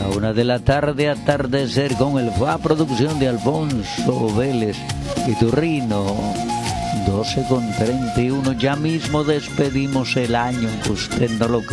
La 1 de la tarde, atardecer con el FA, producción de Alfonso Vélez y Turrino. 12:31, ya mismo despedimos el año, usted no lo cree.